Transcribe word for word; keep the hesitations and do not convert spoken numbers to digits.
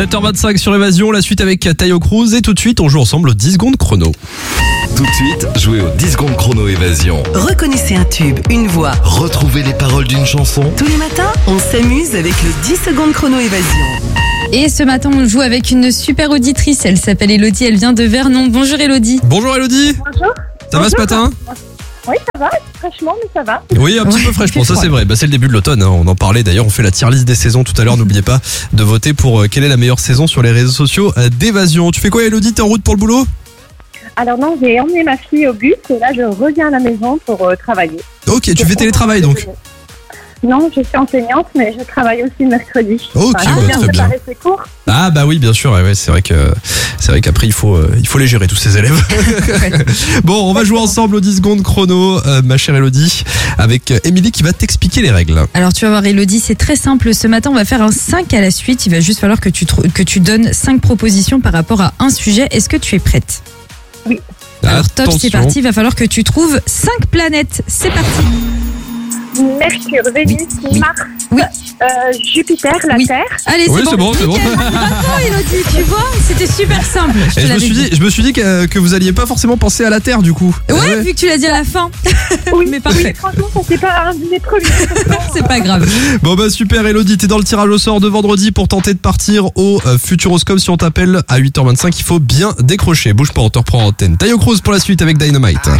sept heures vingt-cinq sur Évasion, la suite avec Taio Cruz et tout de suite on joue ensemble au dix secondes chrono. Tout de suite, jouez au dix secondes chrono Évasion. Reconnaissez un tube, une voix. Retrouvez les paroles d'une chanson. Tous les matins, on s'amuse avec le dix secondes chrono Évasion. Et ce matin, on joue avec une super auditrice. Elle s'appelle Elodie, elle vient de Vernon. Bonjour Elodie. Bonjour Elodie. Bonjour. Ça va ce matin? Oui, ça va, fraîchement, mais ça va. Oui, un petit Ouais, peu fraîchement, il fait ça c'est vrai. Bah, c'est le début de l'automne, hein. On en parlait d'ailleurs, on fait la tier list des saisons tout à l'heure. N'oubliez pas de voter pour euh, quelle est la meilleure saison sur les réseaux sociaux euh, d'Évasion. Tu fais quoi Elodie? T'es en route pour le boulot? Alors non, j'ai emmené ma fille au bus et là je reviens à la maison pour euh, travailler. Ok, tu fais télétravail donc? Non, je suis enseignante, mais je travaille aussi le mercredi. Ok, je bah, viens très bien. préparer ses cours. Ah bah oui, bien sûr, ouais, ouais, c'est vrai que c'est vrai qu'après il faut euh, il faut les gérer tous ces élèves. Bon, on va jouer ensemble aux dix secondes chrono, euh, ma chère Elodie, avec euh, Émilie qui va t'expliquer les règles. Alors tu vas voir Elodie, c'est très simple. Ce matin, on va faire un cinq à la suite. Il va juste falloir que tu, trou- que tu donnes cinq propositions par rapport à un sujet. Est-ce que tu es prête? Oui. Alors top, c'est Attention. parti. Il va falloir que tu trouves cinq planètes. C'est parti. Mercure, Vénus, Oui. Mars, Oui. euh, Jupiter, la Oui. Terre. Allez, Oui, c'est c'est bon, c'est bon. Nickel. Bravo Elodie, tu vois, c'était super simple. Je te Et je me l'avais suis dit, je me suis dit que, que vous alliez pas forcément penser à la Terre du coup. Ouais, Euh, vu que tu l'as dit à la fin. Oui, Mais parfait. oui, franchement, ça c'est pas un de mes premiers. C'est pas grave. Bon bah super Elodie, t'es dans le tirage au sort de vendredi pour tenter de partir au euh, Futuroscope. Si on t'appelle à huit heures vingt-cinq, il faut bien décrocher. Bouge pas, on te reprend en antenne. Taio Cruz pour la suite avec Dynamite.